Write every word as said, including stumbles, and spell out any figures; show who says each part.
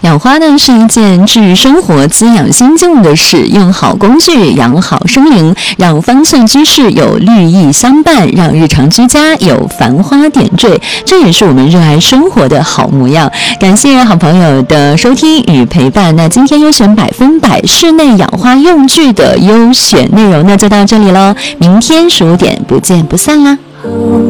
Speaker 1: 养花呢是一件治愈生活、滋养心境的事，用好工具养好生灵，让方寸居室有绿意相伴，让日常居家有繁花点缀，这也是我们热爱生活的好模样。感谢好朋友的收听与陪伴。那今天优选百分百室内养花用具的优选内容呢就到这里咯，明天十五点不见不散啦。